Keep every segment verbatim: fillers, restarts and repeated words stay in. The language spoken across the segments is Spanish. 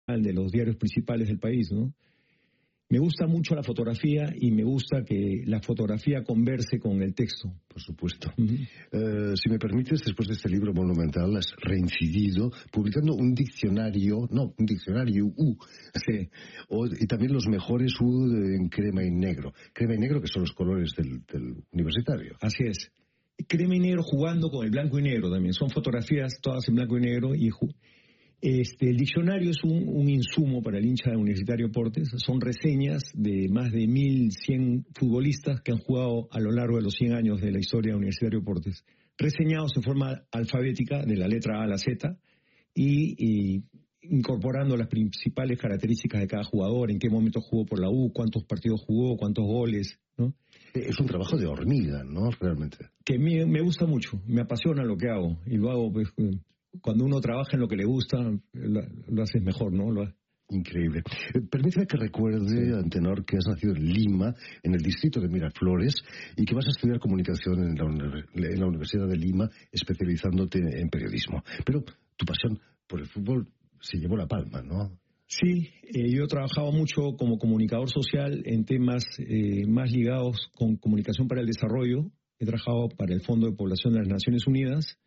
de los diarios principales del país, ¿no? Me gusta mucho la fotografía y me gusta que la fotografía converse con el texto. Por supuesto. Uh-huh. Uh, si me permites, después de este libro monumental, has reincidido publicando un diccionario, no, un diccionario U, sí, o, y también los mejores U en crema y negro. Crema y negro, que son los colores del, del universitario. Así es. Crema y negro jugando con el blanco y negro también. Son fotografías todas en blanco y negro y... Ju- Este, el diccionario es un, un insumo para el hincha de Universitario Deportes. Son reseñas de más de mil cien futbolistas que han jugado a lo largo de los cien años de la historia de Universitario Deportes. Reseñados en forma alfabética, de la letra A a la Z, y, y incorporando las principales características de cada jugador, en qué momento jugó por la U, cuántos partidos jugó, cuántos goles, ¿no? Es un trabajo de hormiga, ¿no? Realmente. Que me, me gusta mucho, me apasiona lo que hago, y lo hago... Pues, cuando uno trabaja en lo que le gusta, lo, lo haces mejor, ¿no? Lo... Increíble. Eh, permíteme que recuerde, sí, Antenor, que has nacido en Lima, en el distrito de Miraflores, y que vas a estudiar comunicación en la, en la Universidad de Lima, especializándote en periodismo. Pero tu pasión por el fútbol se llevó la palma, ¿no? Sí, eh, yo he trabajado mucho como comunicador social en temas eh, más ligados con comunicación para el desarrollo. He trabajado para el Fondo de Población de las Naciones Unidas.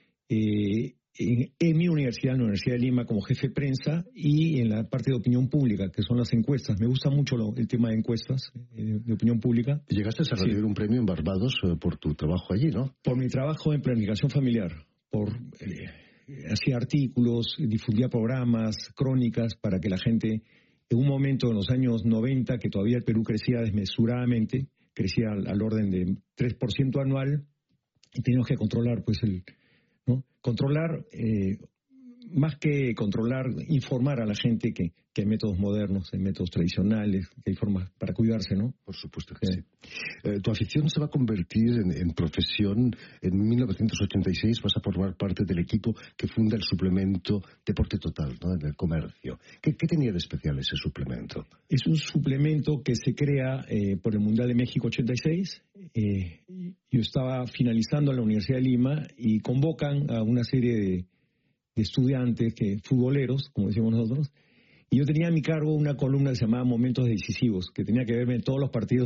Eh, En, en mi universidad, en la Universidad de Lima, como jefe de prensa, y en la parte de opinión pública, que son las encuestas. Me gusta mucho lo, el tema de encuestas, eh, de opinión pública. Llegaste a recibir sí. un premio en Barbados eh, por tu trabajo allí, ¿no? Por mi trabajo en planificación familiar. Por eh, hacía artículos, difundía programas, crónicas, para que la gente, en un momento en los años noventa, que todavía el Perú crecía desmesuradamente, crecía al, al orden de tres por ciento anual, y teníamos que controlar, pues, el... ¿no? Controlar, eh, más que controlar, informar a la gente que, que hay métodos modernos, hay métodos tradicionales, que hay formas para cuidarse, ¿no? Por supuesto que sí. sí. Eh, tu afición se va a convertir en, en profesión. En mil novecientos ochenta y seis vas a formar parte del equipo que funda el suplemento Deporte Total, ¿no? En el comercio. ¿Qué, qué tenía de especial ese suplemento? Es un suplemento que se crea eh, por el Mundial de México ochenta y seis. Eh, yo estaba finalizando en la Universidad de Lima y convocan a una serie de, de estudiantes, que futboleros, como decimos nosotros, y yo tenía a mi cargo una columna que se llamaba Momentos Decisivos, que tenía que verme en todos los partidos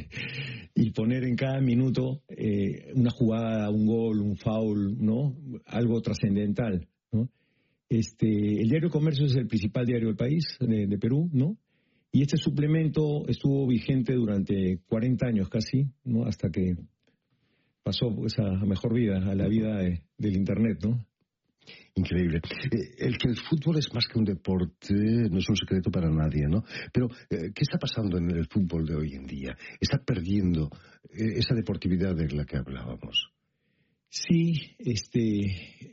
y poner en cada minuto eh, una jugada, un gol, un foul, ¿no? Algo trascendental, ¿no? Este, el diario Comercio es el principal diario del país, de, de Perú, ¿no? Y este suplemento estuvo vigente durante cuarenta años casi, ¿no? Hasta que pasó, pues, a mejor vida, a la vida de, del Internet, ¿no? Increíble. Eh, el que el fútbol es más que un deporte no es un secreto para nadie, ¿no? Pero, eh, ¿qué está pasando en el fútbol de hoy en día? ¿Está perdiendo eh, esa deportividad de la que hablábamos? Sí, este,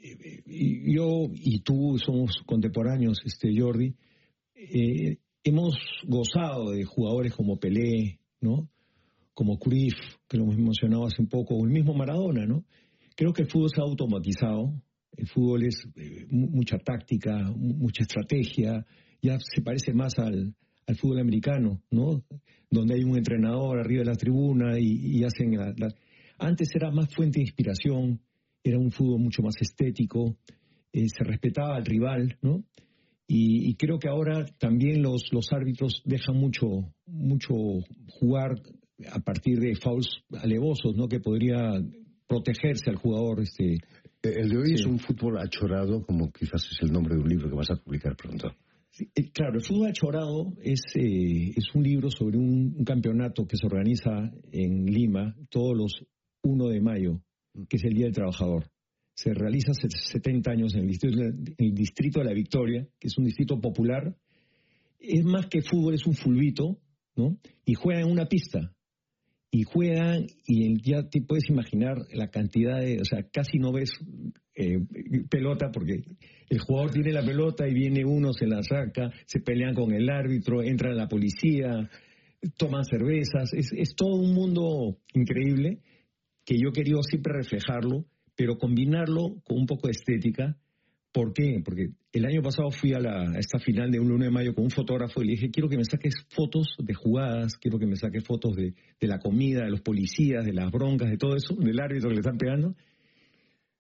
yo y tú somos contemporáneos, este, Jordi. Eh, hemos gozado de jugadores como Pelé, ¿no? Como Cruyff, que lo hemos mencionado hace un poco, o el mismo Maradona, ¿no? Creo que el fútbol se ha automatizado. El fútbol es eh, mucha táctica, mucha estrategia. Ya se parece más al, al fútbol americano, ¿no? Donde hay un entrenador arriba de la tribuna y, y hacen la, la... Antes era más fuente de inspiración, era un fútbol mucho más estético, eh, se respetaba al rival, ¿no? Y, y creo que ahora también los, los árbitros dejan mucho, mucho jugar a partir de fouls alevosos, ¿no? Que podría protegerse al jugador. Este, el de hoy sí. Es un fútbol achorado, como quizás es el nombre de un libro que vas a publicar pronto. Sí, eh, claro, el fútbol achorado es, eh, es un libro sobre un, un campeonato que se organiza en Lima todos los primero de mayo, que es el Día del Trabajador. Se realiza hace setenta años en el distrito, en el distrito de La Victoria, que es un distrito popular. Es más que fútbol, es un fulbito, ¿no? Y juegan en una pista. Y juegan, y ya te puedes imaginar la cantidad de... O sea, casi no ves eh, pelota, porque el jugador tiene la pelota y viene uno, se la saca, se pelean con el árbitro, entra la policía, toman cervezas. Es, es todo un mundo increíble que yo he querido siempre reflejarlo, pero combinarlo con un poco de estética. ¿Por qué? Porque el año pasado fui a, la, a esta final de un uno de mayo con un fotógrafo y le dije, quiero que me saques fotos de jugadas, quiero que me saques fotos de, de la comida, de los policías, de las broncas, de todo eso, del árbitro que le están pegando.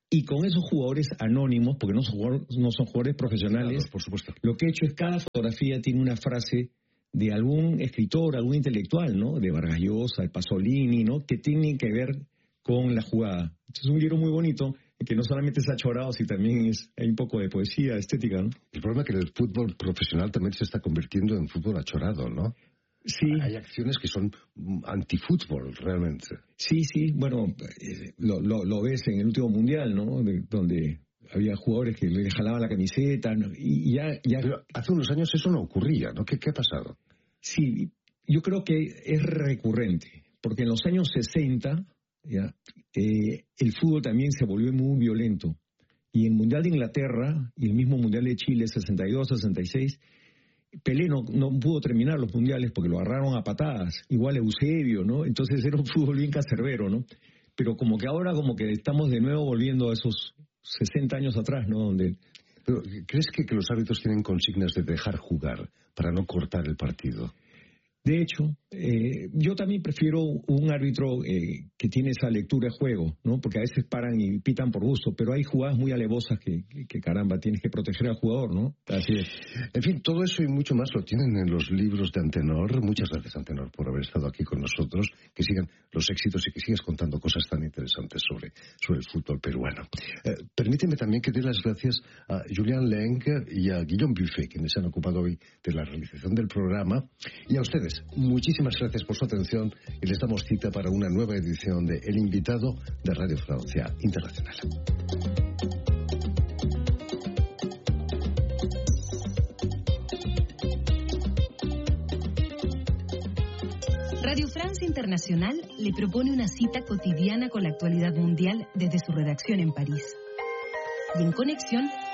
y con esos jugadores anónimos, porque no son jugadores, no son jugadores profesionales, claro, por supuesto. Lo que he hecho es cada fotografía tiene una frase de algún escritor, algún intelectual, ¿no? De Vargas Llosa, de Pasolini, ¿no? Que tienen que ver con la jugada. Es un libro muy bonito, que no solamente está chorado, sino también es, hay un poco de poesía estética, ¿no? El problema es que el fútbol profesional también se está convirtiendo en fútbol achorado, ¿no? Sí. Hay acciones que son antifútbol, realmente. Sí, sí, bueno, eh, lo, lo, lo ves en el último mundial, ¿no? De, donde había jugadores que le jalaban la camiseta, ¿no? y ya, ya... Pero hace unos años eso no ocurría, ¿no? ¿Qué, qué ha pasado? Sí, yo creo que es recurrente, porque en los años sesenta, ya, eh, el fútbol también se volvió muy violento. Y el Mundial de Inglaterra y el mismo Mundial de Chile, sesenta y dos, sesenta y seis, Pelé no, no pudo terminar los mundiales porque lo agarraron a patadas, igual Eusebio, ¿no? Entonces era un fútbol bien cancerbero, ¿no? Pero como que ahora como que estamos de nuevo volviendo a esos sesenta años atrás, ¿no? Donde... Pero, ¿crees que, que los árbitros tienen consignas de dejar jugar para no cortar el partido? De hecho, eh, yo también prefiero un árbitro eh, que tiene esa lectura de juego, ¿no? Porque a veces paran y pitan por gusto, pero hay jugadas muy alevosas que, que, que caramba, tienes que proteger al jugador, ¿no? Así es. En fin, todo eso y mucho más lo tienen en los libros de Antenor. Muchas gracias, Antenor, por haber estado aquí con nosotros. Que sigan los éxitos y que sigas contando cosas tan interesantes sobre, sobre el fútbol peruano. Eh, permíteme también que dé las gracias a Julián Leng y a Guillaume Buffet, quienes se han ocupado hoy de la realización del programa, y a ustedes. Muchísimas gracias por su atención y les damos cita para una nueva edición de El Invitado de Radio Francia Internacional. Radio France Internacional le propone una cita cotidiana con la actualidad mundial desde su redacción en París. Y en conexión